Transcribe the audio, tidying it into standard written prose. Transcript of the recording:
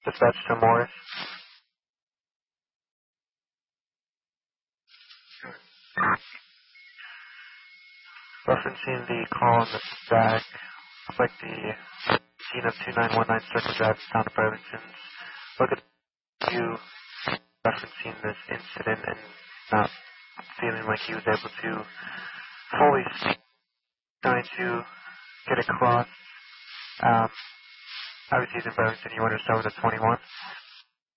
Dispatch to Morris. Referencing the call in the stack, looks like the scene of 2919 Circle Drive, town of Burlington. Look at you referencing this incident and not feeling like he was able to fully trying to get across. Obviously, he's in Burlington. You want to start with a 21?